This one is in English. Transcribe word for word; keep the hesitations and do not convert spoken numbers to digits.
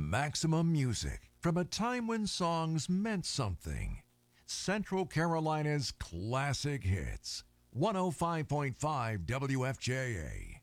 Maximum music from a time when songs meant something. Central Carolina's classic hits. one oh five point five W F J A.